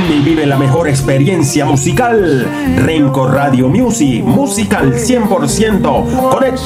y vive la mejor experiencia musical. Renco Radio Music, música al 100%. Conecta